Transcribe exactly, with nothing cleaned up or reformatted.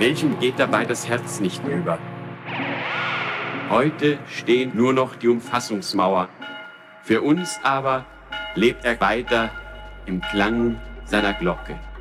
Welchem geht dabei das Herz nicht über? Heute stehen nur noch die Umfassungsmauer. Für uns aber lebt er weiter im Klang seiner Glocke.